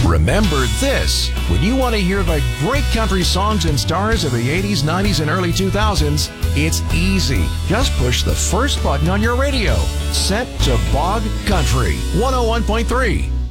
Remember this. When you want to hear the great country songs and stars of the 80s, 90s, and early 2000s, it's easy. Just push the first button on your radio. Set to Bog Country 101.3.